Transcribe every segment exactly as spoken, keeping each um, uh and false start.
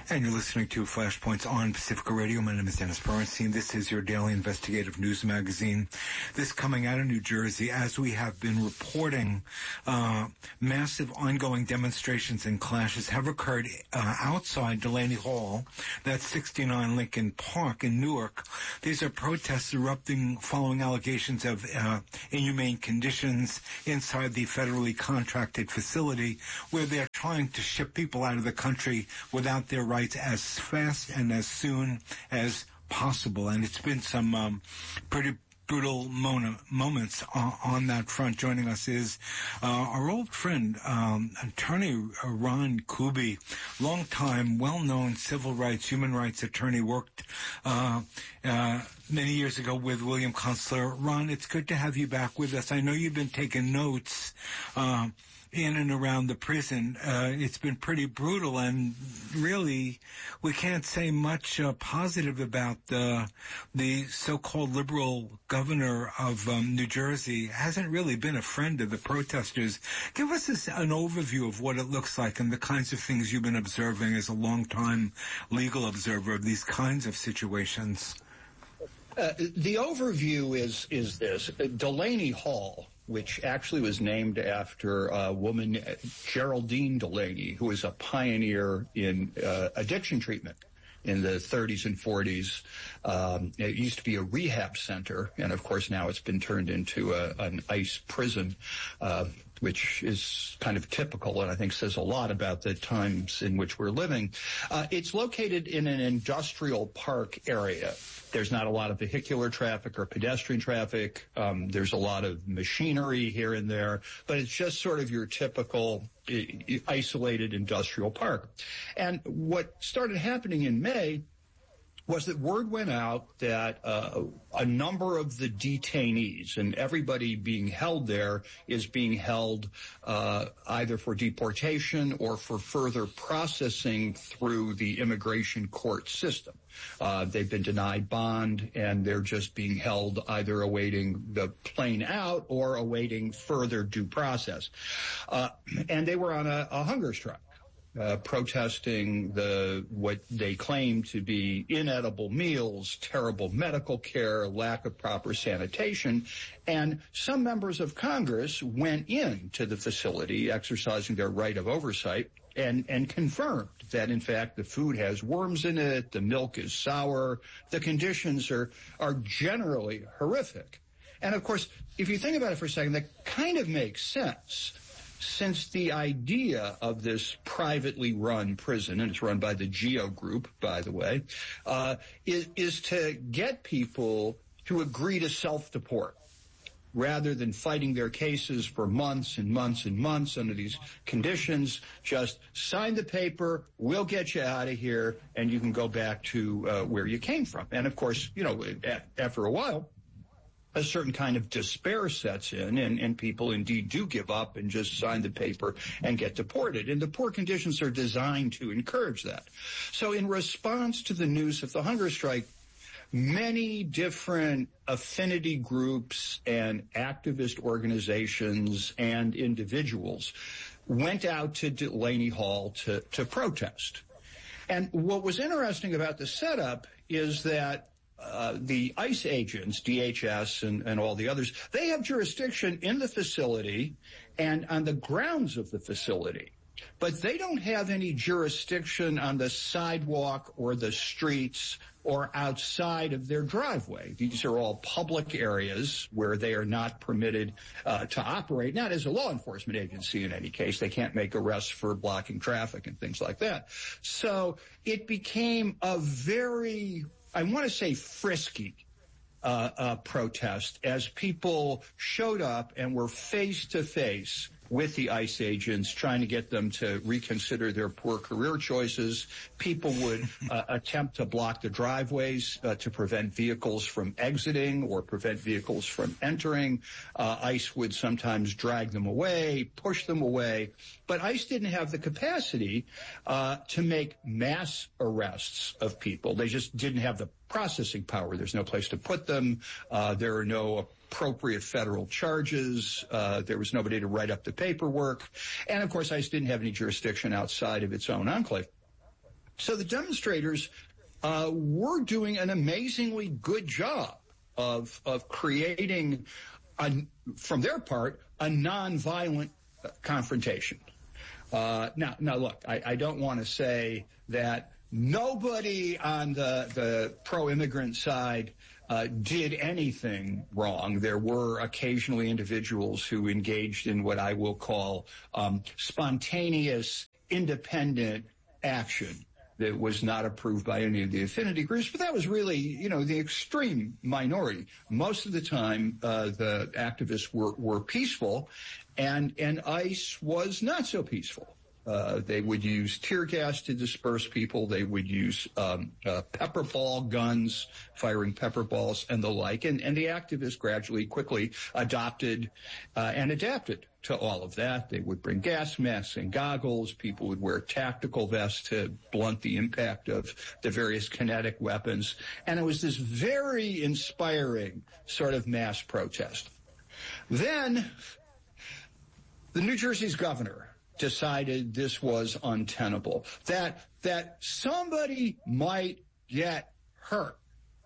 And you're listening to Flashpoints on Pacifica Radio. My name is Dennis Bernstein. This is your daily investigative news magazine. This coming out of New Jersey, as we have been reporting, uh, massive ongoing demonstrations and clashes have occurred uh, outside Delaney Hall, that's sixty-nine Lincoln Park in Newark. These are protests erupting following allegations of uh, inhumane conditions inside the federally contracted facility, where they're trying to ship people out of the country without their rights as fast and as soon as possible. And it's been some um, pretty brutal mo- moments on, on that front. Joining us is uh, our old friend, um, attorney Ron Kuby, longtime, well-known civil rights, human rights attorney, worked uh, uh, many years ago with William Kunstler. Ron, it's good to have you back with us. I know you've been taking notes uh, in and around the prison. Uh, it's been pretty brutal, and really we can't say much uh, positive about uh, the so-called liberal governor of um, New Jersey. Hasn't really been a friend of the protesters. Give us this, an overview of what it looks like and the kinds of things you've been observing as a long-time legal observer of these kinds of situations. Uh, the overview is is this. Delaney Hall, which actually was named after a woman, Geraldine Delaney, who was a pioneer in uh, addiction treatment in the thirties and forties. Um, it used to be a rehab center, and of course now it's been turned into a, an ICE prison, uh, which is kind of typical and I think says a lot about the times in which we're living. Uh, it's located in an industrial park area. There's not a lot of vehicular traffic or pedestrian traffic. Um, there's a lot of machinery here and there, but it's just sort of your typical I- isolated industrial park. And what started happening in May was that word went out that uh, a number of the detainees, and everybody being held there is being held uh, either for deportation or for further processing through the immigration court system. Uh, they've been denied bond, and they're just being held either awaiting the plane out or awaiting further due process. Uh, and they were on a, a hunger strike. Uh, protesting the what they claim to be inedible meals, terrible medical care, lack of proper sanitation, and some members of Congress went into the facility, exercising their right of oversight, and, and confirmed that, in fact, the food has worms in it, the milk is sour, the conditions are, are generally horrific. And, of course, if you think about it for a second, that kind of makes sense, since the idea of this privately run prison, and it's run by the Geo Group, by the way, uh, is, is to get people to agree to self-deport rather than fighting their cases for months and months and months under these conditions. Just sign the paper, we'll get you out of here, and you can go back to uh, where you came from. And, of course, you know, after a while, a certain kind of despair sets in, and, and people indeed do give up and just sign the paper and get deported. And the poor conditions are designed to encourage that. So in response to the news of the hunger strike, many different affinity groups and activist organizations and individuals went out to Delaney Hall to, to protest. And what was interesting about the setup is that Uh, the ICE agents, D H S and, and all the others, they have jurisdiction in the facility and on the grounds of the facility. But they don't have any jurisdiction on the sidewalk or the streets or outside of their driveway. These are all public areas where they are not permitted uh, to operate, not as a law enforcement agency in any case. They can't make arrests for blocking traffic and things like that. So it became a very, I want to say, frisky uh, uh, protest as people showed up and were face to face with the ICE agents, trying to get them to reconsider their poor career choices. People would uh, attempt to block the driveways uh, to prevent vehicles from exiting or prevent vehicles from entering. Uh, ICE would sometimes drag them away, push them away. But ICE didn't have the capacity uh, to make mass arrests of people. They just didn't have the processing power. There's no place to put them. Uh, there are no appropriate federal charges. Uh, there was nobody to write up the paperwork. And, of course, ICE didn't have any jurisdiction outside of its own enclave. So the demonstrators uh, were doing an amazingly good job of of creating, a, from their part, a nonviolent uh, confrontation. Uh, now, now, look, I, I don't want to say that nobody on the, the pro-immigrant side uh, did anything wrong. There were occasionally individuals who engaged in what I will call um, spontaneous, independent action that was not approved by any of the affinity groups, but that was really, you know, the extreme minority. Most of the time, uh, the activists were, were peaceful, and, and ICE was not so peaceful. Uh, they would use tear gas to disperse people. They would use um, uh, pepper ball guns, firing pepper balls and the like. And, and the activists gradually, quickly adopted uh, and adapted to all of that. They would bring gas masks and goggles. People would wear tactical vests to blunt the impact of the various kinetic weapons. And it was this very inspiring sort of mass protest. Then the New Jersey's governor decided this was untenable, that that somebody might get hurt.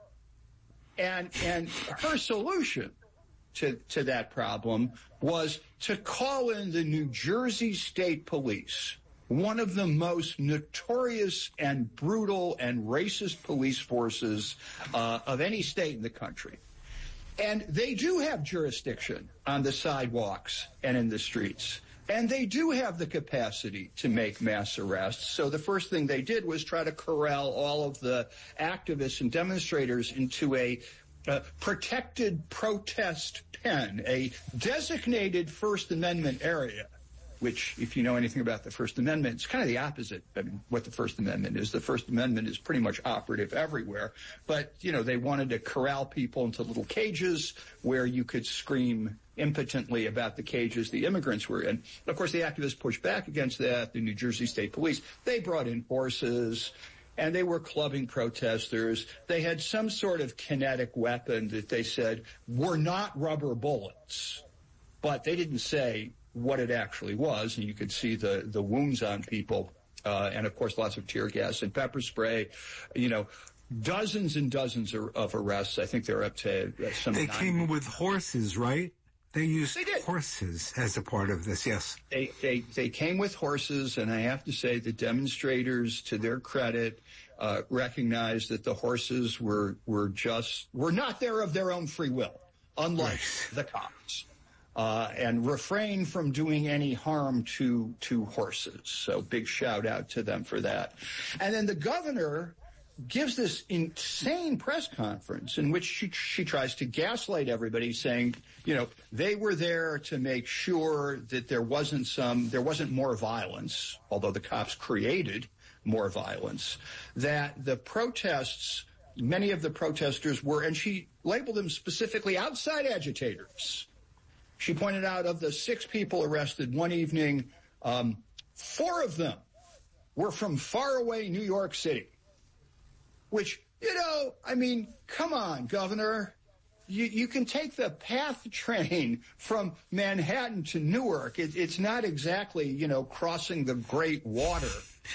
And and her solution to, to that problem was to call in the New Jersey State Police, one of the most notorious and brutal and racist police forces uh, of any state in the country. And they do have jurisdiction on the sidewalks and in the streets. And they do have the capacity to make mass arrests. So the first thing they did was try to corral all of the activists and demonstrators into a uh, protected protest pen, a designated First Amendment area, which, if you know anything about the First Amendment, it's kind of the opposite of what the First Amendment is. The First Amendment is pretty much operative everywhere. But, you know, they wanted to corral people into little cages where you could scream impotently about the cages the immigrants were in. Of course, the activists pushed back against that. The New Jersey State Police, they brought in horses, and they were clubbing protesters. They had some sort of kinetic weapon that they said were not rubber bullets, but they didn't say what it actually was, and you could see the, the wounds on people, uh, and, of course, lots of tear gas and pepper spray, you know, dozens and dozens of, of arrests. I think they're up to uh, some... They nine. came with horses, right? They used they did. horses as a part of this, yes. They, they, they came with horses, and I have to say the demonstrators, to their credit, uh, recognized that the horses were, were just, were not there of their own free will, unlike right. the cops. Uh, and refrain from doing any harm to to horses. So big shout out to them for that. And then the governor gives this insane press conference in which she, she tries to gaslight everybody, saying, you know, they were there to make sure that there wasn't some, there wasn't more violence, although the cops created more violence, that the protests, many of the protesters were, and she labeled them specifically outside agitators. She pointed out of the six people arrested one evening, um, four of them were from faraway New York City, which, you know, I mean, come on, Governor. You, you can take the PATH train from Manhattan to Newark. It, it's not exactly, you know, crossing the Great Water.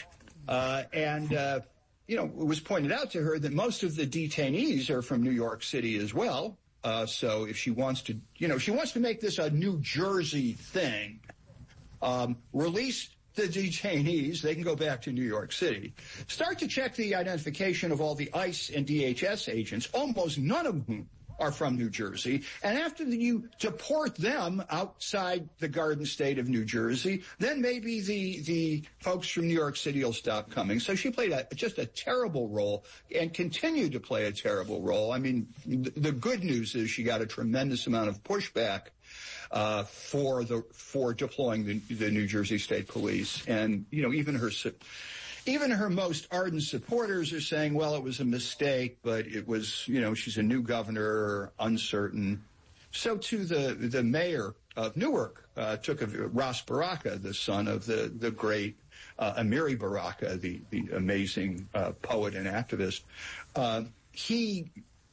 Uh, and, uh, you know, it was pointed out to her that most of the detainees are from New York City as well. Uh, so if she wants to, you know, she wants to make this a New Jersey thing, um, release the detainees, they can go back to New York City. Start to check the identification of all the ICE and D H S agents, almost none of whom are from New Jersey. And after you deport them outside the Garden State of New Jersey, then maybe the the folks from New York City will stop coming. So she played a, just a terrible role and continued to play a terrible role. I mean, th- the good news is she got a tremendous amount of pushback uh, for the for deploying the, the New Jersey State Police, and you know even her. Even her most ardent supporters are saying, well, it was a mistake, but it was, you know, she's a new governor, uncertain. So, too, the, the mayor of Newark uh, took a, Ras Baraka, the son of the, the great uh, Amiri Baraka, the, the amazing uh, poet and activist. Uh, he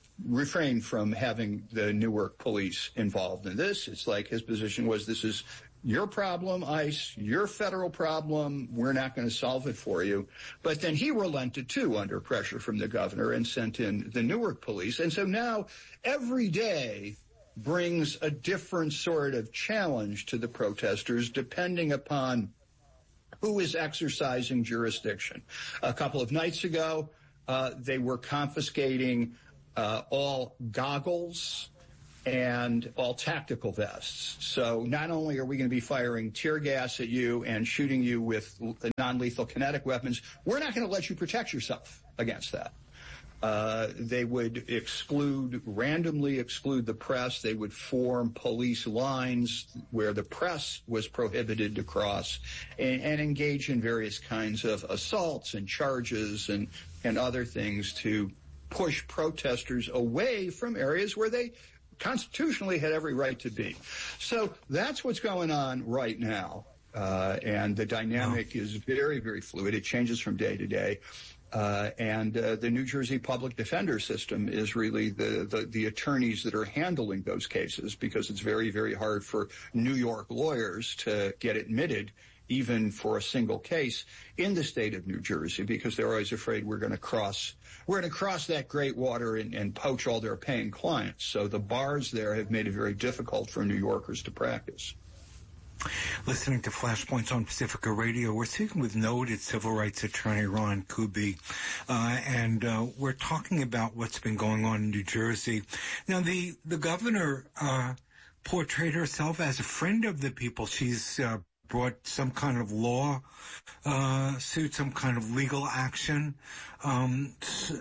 refrained from having the Newark police involved in this. It's like his position was this is your problem, ICE, your federal problem, we're not going to solve it for you. But then he relented, too, under pressure from the governor and sent in the Newark police. And so now every day brings a different sort of challenge to the protesters, depending upon who is exercising jurisdiction. A couple of nights ago, uh, they were confiscating uh, all goggles and all tactical vests. So not only are we going to be firing tear gas at you and shooting you with non-lethal kinetic weapons, we're not going to let you protect yourself against that. Uh, they would exclude, randomly exclude the press. They would form police lines where the press was prohibited to cross, and, and engage in various kinds of assaults and charges and, and other things to push protesters away from areas where they constitutionally had every right to be. So that's what's going on right now. Uh, and the dynamic is very, very fluid. It changes from day to day. Uh, and uh, the New Jersey public defender system is really the, the, the attorneys that are handling those cases, because it's very, very hard for New York lawyers to get admitted even for a single case in the state of New Jersey, because they're always afraid we're going to cross we're going to cross that great water and, and poach all their paying clients. So the bars there have made it very difficult for New Yorkers to practice. Listening to Flashpoints on Pacifica Radio, we're speaking with noted civil rights attorney Ron Kuby, uh, and uh, we're talking about what's been going on in New Jersey. Now, the, the governor uh, portrayed herself as a friend of the people. She's uh, brought some kind of law uh, suit, some kind of legal action, um,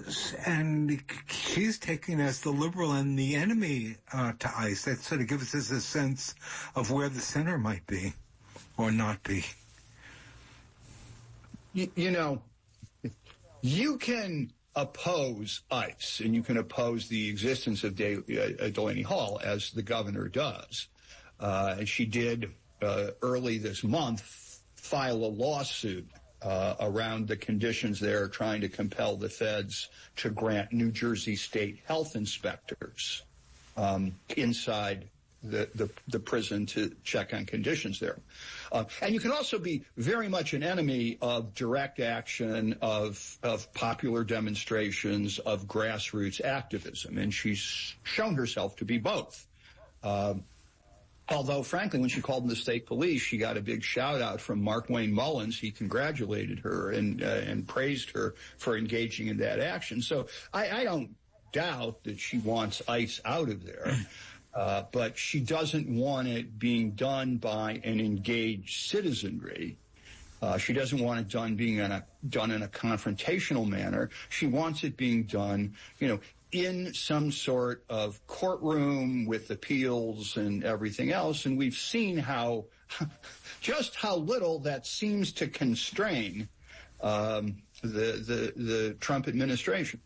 and she's taken as the liberal and the enemy uh, to ICE. That sort of gives us a sense of where the center might be or not be. You, you know, you can oppose ICE, and you can oppose the existence of De- uh, Delaney Hall, as the governor does. Uh, and she did Uh, early this month, file a lawsuit uh, around the conditions there, trying to compel the feds to grant New Jersey state health inspectors um, inside the, the, the prison to check on conditions there. Uh, and you can also be very much an enemy of direct action, of, of popular demonstrations, of grassroots activism. And she's shown herself to be both. Um, Although, frankly, when she called in the state police, she got a big shout-out from Mark Wayne Mullins. He congratulated her and uh, and praised her for engaging in that action. So I, I don't doubt that she wants ICE out of there, uh, but she doesn't want it being done by an engaged citizenry. Uh, she doesn't want it done being in a, done in a confrontational manner. She wants it being done, you know, in some sort of courtroom with appeals and everything else. And we've seen how, just how little that seems to constrain um, the, the, the Trump administration.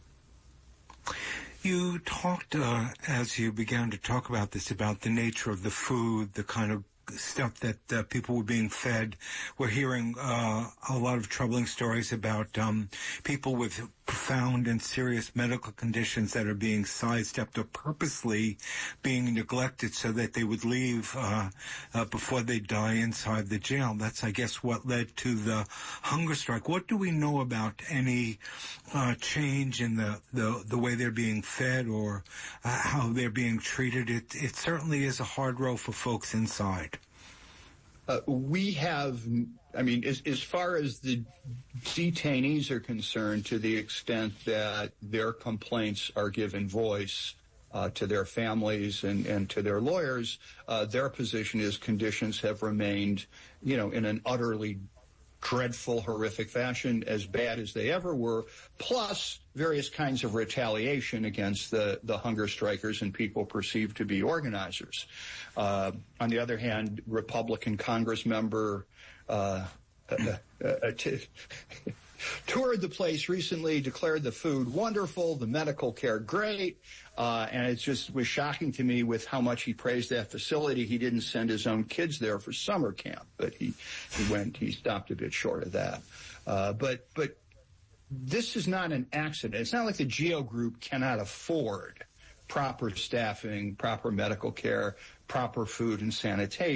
You talked, uh, as you began to talk about this, about the nature of the food, the kind of stuff that uh, people were being fed. We're hearing uh, a lot of troubling stories about um, people with profound and serious medical conditions that are being sidestepped or purposely being neglected so that they would leave uh, uh, before they die inside the jail. That's, I guess, what led to the hunger strike. What do we know about any uh, change in the, the, the way they're being fed or uh, how they're being treated? It, it certainly is a hard row for folks inside. Uh, we have, I mean, as, as far as the detainees are concerned, to the extent that their complaints are given voice uh, to their families and, and to their lawyers, uh, their position is conditions have remained, you know, in an utterly dreadful, horrific fashion, as bad as they ever were, plus various kinds of retaliation against the, the hunger strikers and people perceived to be organizers. Uh, on the other hand, Republican Congress member uh, uh, uh, t- toured the place recently, declared the food wonderful, the medical care great, uh, and it just was shocking to me with how much he praised that facility. He didn't send his own kids there for summer camp, but he, he went, he stopped a bit short of that. Uh, but, but this is not an accident. It's not like the GEO Group cannot afford proper staffing, proper medical care, proper food and sanitation.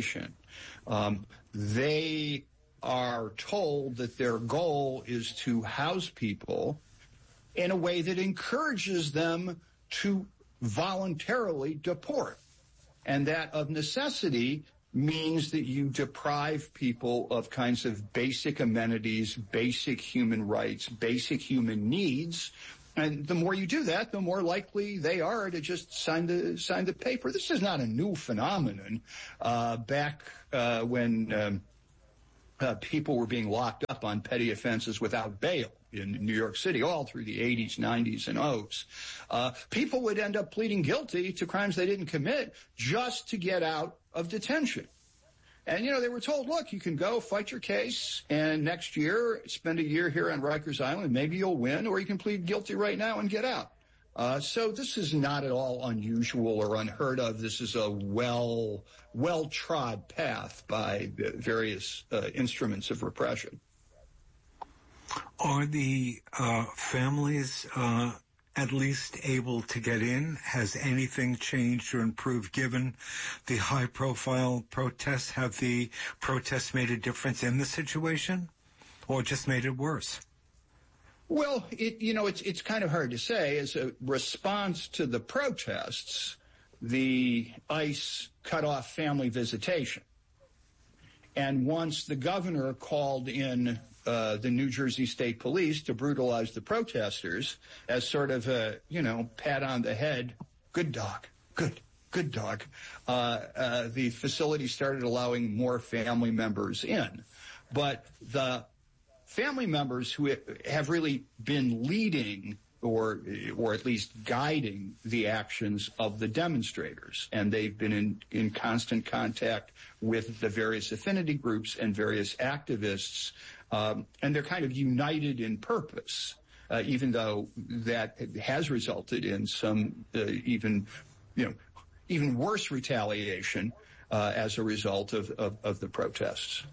Um, they are told that their goal is to house people in a way that encourages them to voluntarily deport. And that of necessity means that you deprive people of kinds of basic amenities, basic human rights, basic human needs. And the more you do that, the more likely they are to just sign the sign the paper. This is not a new phenomenon. Uh, back uh, when um, uh, people were being locked up on petty offenses without bail in New York City, all through the eighties, nineties, and O's, uh, people would end up pleading guilty to crimes they didn't commit just to get out of detention. And, you know, they were told, look, you can go fight your case, and next year spend a year here on Rikers Island. Maybe you'll win, or you can plead guilty right now and get out. Uh, so this is not at all unusual or unheard of. This is a well, well-trod path by various uh, instruments of repression. Are the uh, families uh, at least able to get in? Has anything changed or improved given the high-profile protests? Have the protests made a difference in the situation, or just made it worse? Well, it, you know, it's it's kind of hard to say. As a response to the protests, the ICE cut off family visitation. And once the governor called in uh, the New Jersey State Police to brutalize the protesters as sort of a, you know, pat on the head, good dog, good, good dog, uh, uh, the facility started allowing more family members in. But the family members who have really been leading or or at least guiding the actions of the demonstrators, and they've been in, in constant contact with the various affinity groups and various activists, um, and they're kind of united in purpose, uh, even though that has resulted in some uh, even, you know, even worse retaliation uh, as a result of, of, of the protests.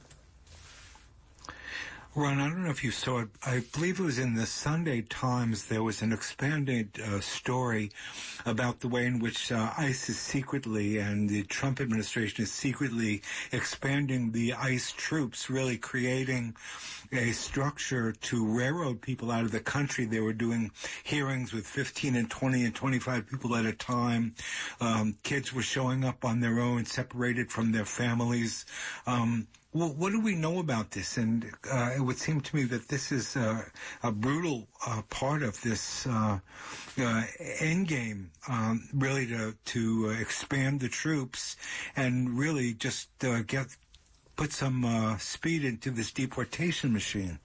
Ron, I don't know if you saw it. I believe it was in the Sunday Times. There was an expanded uh, story about the way in which uh, ICE is secretly, and the Trump administration is secretly expanding the ICE troops, really creating a structure to railroad people out of the country. They were doing hearings with fifteen and twenty and twenty-five people at a time. Um, kids were showing up on their own, separated from their families. Um, Well, what do we know about this? And uh, it would seem to me that this is uh, a brutal uh, part of this uh, uh, end game, um, really to to uh, expand the troops and really just uh, get put some uh, speed into this deportation machine.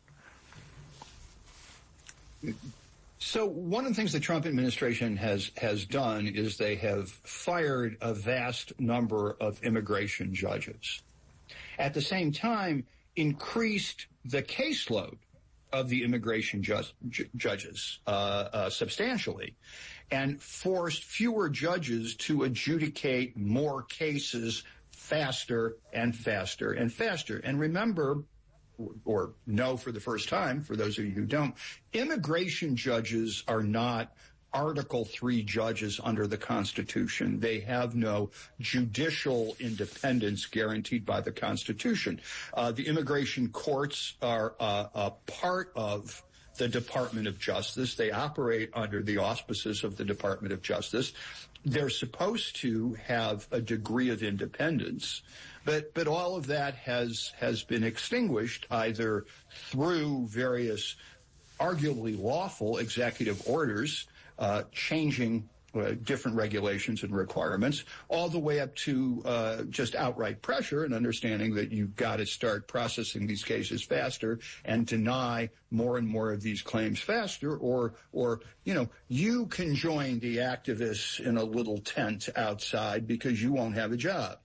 So one of the things the Trump administration has has done is they have fired a vast number of immigration judges. At the same time, increased the caseload of the immigration ju- ju- judges uh, uh, substantially, and forced fewer judges to adjudicate more cases faster and faster and faster. And remember, or know for the first time, for those of you who don't, immigration judges are not Article three judges under the Constitution. They have no judicial independence guaranteed by the Constitution. Uh, the immigration courts are uh, a part of the Department of Justice. They operate under the auspices of the Department of Justice. They're supposed to have a degree of independence, but but all of that has has been extinguished either through various arguably lawful executive orders Uh, changing uh, different regulations and requirements, all the way up to uh, just outright pressure and understanding that you've got to start processing these cases faster and deny more and more of these claims faster, or, or you know, you can join the activists in a little tent outside because you won't have a job.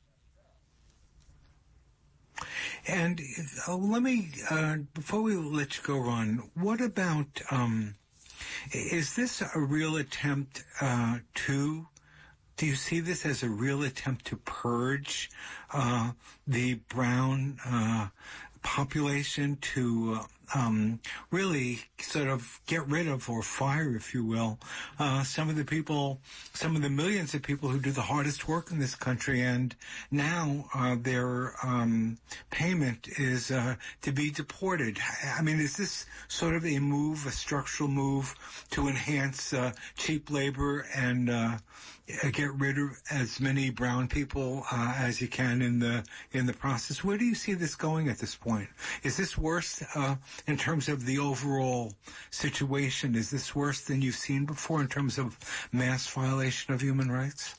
And uh, let me, uh, before we let you go, Ron, what about... Um Is this a real attempt uh, to, do you see this as a real attempt to purge uh, the brown uh, population, to uh, um, really sort of get rid of or fire, if you will, uh, some of the people, some of the millions of people who do the hardest work in this country, and now uh, their um, payment is uh, to be deported. I mean, is this sort of a move, a structural move to enhance uh, cheap labor and uh, get rid of as many brown people uh, as you can in the in the process? Where do you see this going at this point? Is this worse uh, in terms of the overall situation? Is this worse than you've seen before in terms of mass violation of human rights?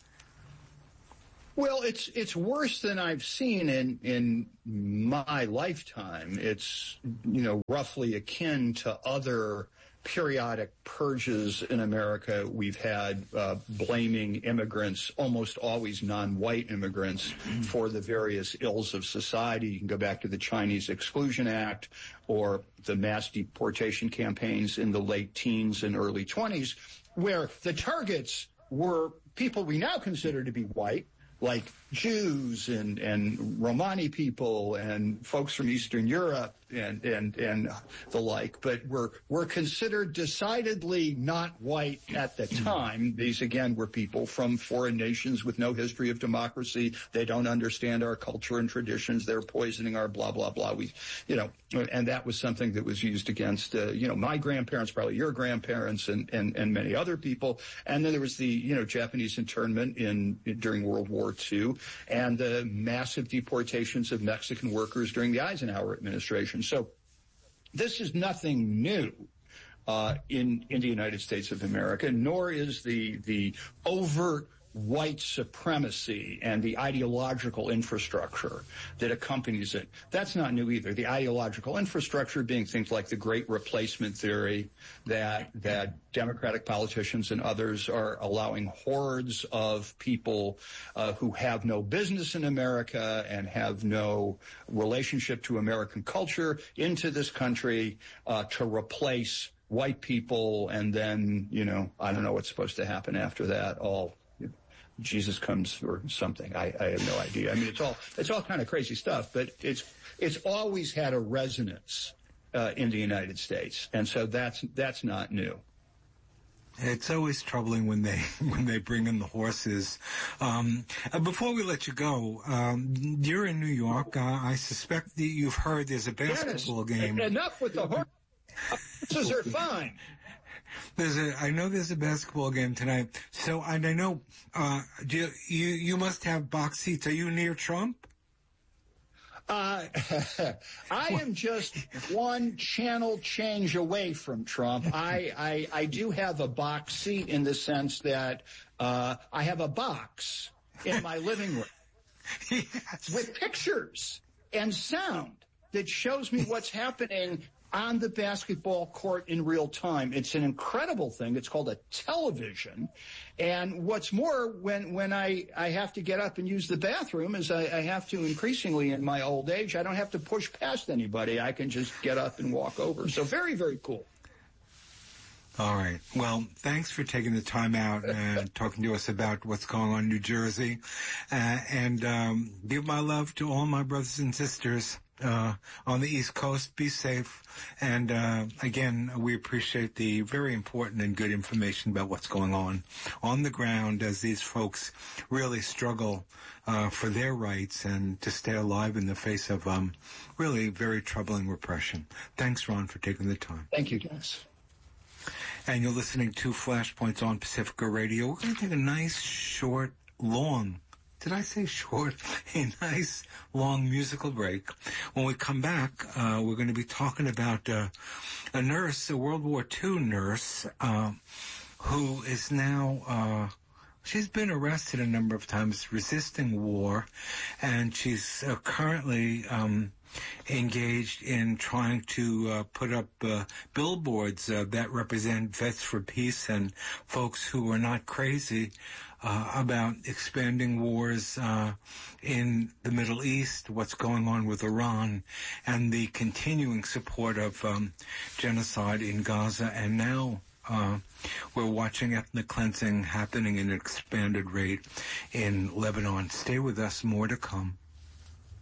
Well, it's it's worse than I've seen in in my lifetime. It's, you know, roughly akin to other periodic purges in America we've had, uh, blaming immigrants, almost always non-white immigrants, mm-hmm. for the various ills of society. You can go back to the Chinese Exclusion Act or the mass deportation campaigns in the late teens and early twenties, where the targets were people we now consider to be white, like Jews and, and Romani people and folks from Eastern Europe and, and, and the like, but were, were considered decidedly not white at the time. These, again, were people from foreign nations with no history of democracy. They don't understand our culture and traditions. They're poisoning our blah, blah, blah. We, you know, and that was something that was used against, uh, you know, my grandparents, probably your grandparents and, and, and many other people. And then there was the, you know, Japanese internment in, in during World War Two and the massive deportations of Mexican workers during the Eisenhower administration. So this is nothing new uh, in in the United States of America, nor is the the overt white supremacy and the ideological infrastructure that accompanies it. That's not new either. The ideological infrastructure being things like the Great Replacement theory, that that Democratic politicians and others are allowing hordes of people uh, who have no business in America and have no relationship to American culture into this country uh, to replace white people. And then, you know, I don't know what's supposed to happen after that. All Jesus comes or something. I, I have no idea. I mean, it's all it's all kind of crazy stuff, but it's it's always had a resonance uh, in the United States, and so that's that's not new. It's always troubling when they when they bring in the horses. Um, uh, before we let you go, um, you're in New York. Uh, I suspect that you've heard there's a basketball Dennis, game. Enough with the horses. Horses are fine. There's a, I know there's a basketball game tonight. So, and I know, uh, you, you, you must have box seats. Are you near Trump? Uh, I am just one channel change away from Trump. I, I, I do have a box seat in the sense that, uh, I have a box in my living room yes. with pictures and sound that shows me what's happening on the basketball court in real time. It's an incredible thing. It's called a television. And what's more, when, when I, I have to get up and use the bathroom, is I, I have to increasingly in my old age, I don't have to push past anybody. I can just get up and walk over. So very, very cool. All right. Well, thanks for taking the time out and talking to us about what's going on in New Jersey. Uh, and um, give my love to all my brothers and sisters Uh, on the East Coast. Be safe. And, uh, again, we appreciate the very important and good information about what's going on on the ground as these folks really struggle, uh, for their rights and to stay alive in the face of, um, really very troubling repression. Thanks, Ron, for taking the time. Thank you, Dennis. And you're listening to Flashpoints on Pacifica Radio. We're going to take a nice, short, long Did I say short? A nice, long musical break. When we come back, uh, we're going to be talking about uh, a nurse, a World War Two nurse, uh, who is now, uh, she's been arrested a number of times resisting war, and she's uh, currently um, engaged in trying to uh, put up uh, billboards uh, that represent Vets for Peace and folks who are not crazy Uh, about expanding wars uh, in the Middle East, what's going on with Iran, and the continuing support of um, genocide in Gaza. And now uh, we're watching ethnic cleansing happening at an expanded rate in Lebanon. Stay with us. More to come.